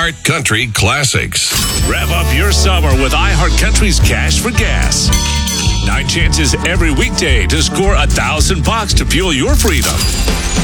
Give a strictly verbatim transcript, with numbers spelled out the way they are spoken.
iHeart Country Classics. Rev up your summer with iHeart Country's Cash for Gas. Nine chances every weekday to score a thousand bucks to fuel your freedom.